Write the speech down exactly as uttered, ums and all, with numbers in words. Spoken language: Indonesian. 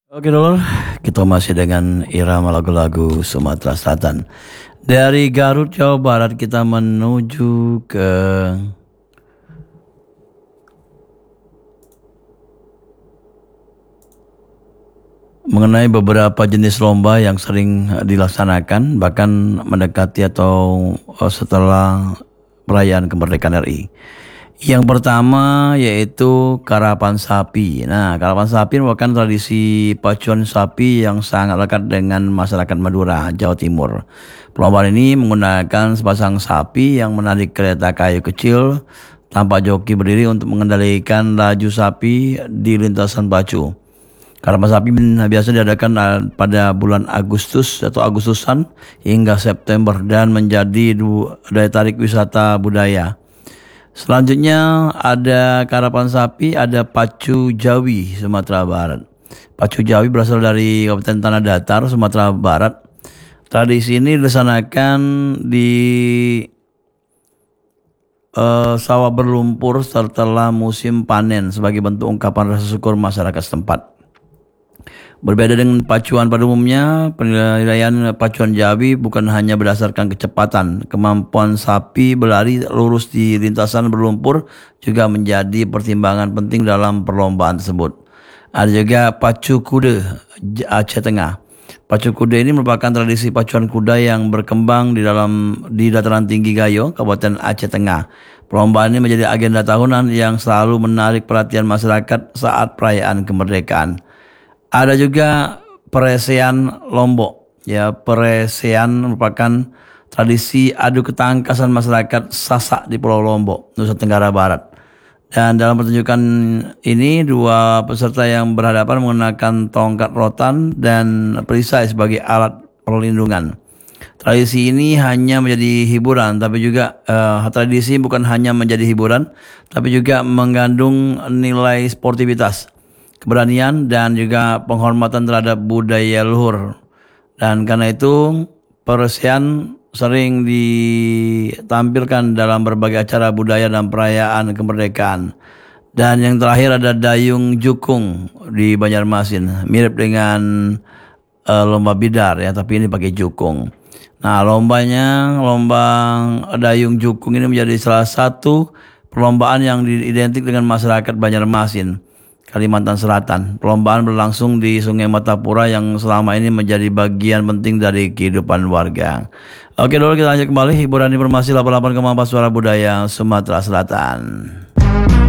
Oke dulu, kita masih dengan irama lagu-lagu Sumatera Selatan. Dari Garut, Jawa Barat kita menuju ke mengenai beberapa jenis lomba yang sering dilaksanakan, bahkan mendekati atau eh, setelah perayaan kemerdekaan R I. Yang pertama yaitu karapan sapi. Nah, karapan sapi merupakan tradisi pacuan sapi yang sangat lekat dengan masyarakat Madura, Jawa Timur. Perlombaan ini menggunakan sepasang sapi yang menarik kereta kayu kecil tanpa joki berdiri untuk mengendalikan laju sapi di lintasan pacu. Karapan sapi biasa diadakan pada bulan Agustus atau Agustusan hingga September dan menjadi daya tarik wisata budaya. Selanjutnya ada karapan sapi, ada pacu Jawi, Sumatera Barat. Pacu Jawi berasal dari Kabupaten Tanah Datar, Sumatera Barat. Tradisi ini dilaksanakan di uh, sawah berlumpur setelah musim panen sebagai bentuk ungkapan rasa syukur masyarakat setempat. Berbeda dengan pacuan pada umumnya, penilaian pacuan Jawi bukan hanya berdasarkan kecepatan. Kemampuan sapi berlari lurus di lintasan berlumpur juga menjadi pertimbangan penting dalam perlombaan tersebut. Ada juga pacu kuda Aceh Tengah. Pacu kuda ini merupakan tradisi pacuan kuda yang berkembang di dalam di dataran tinggi Gayo, Kabupaten Aceh Tengah. Perlombaan ini menjadi agenda tahunan yang selalu menarik perhatian masyarakat saat perayaan kemerdekaan. Ada juga peresean Lombok. Ya, peresean merupakan tradisi adu ketangkasan masyarakat Sasak di Pulau Lombok, Nusa Tenggara Barat. Dan dalam pertunjukan ini dua peserta yang berhadapan menggunakan tongkat rotan dan perisai sebagai alat perlindungan. Tradisi ini hanya menjadi hiburan, tapi juga uh, tradisi bukan hanya menjadi hiburan, tapi juga mengandung nilai sportivitas, keberanian dan juga penghormatan terhadap budaya luhur. Dan karena itu peresian sering ditampilkan dalam berbagai acara budaya dan perayaan kemerdekaan. Dan yang terakhir ada dayung jukung di Banjarmasin, mirip dengan uh, lomba bidar ya, tapi ini pakai jukung. Nah, lombanya, lomba dayung jukung ini menjadi salah satu perlombaan yang identik dengan masyarakat Banjarmasin, Kalimantan Selatan. Perlombaan berlangsung di Sungai Matapura yang selama ini menjadi bagian penting dari kehidupan warga. Oke, dulu kita lanjut kembali hiburan informasi delapan puluh delapan koma empat Suara Budaya Sumatera Selatan.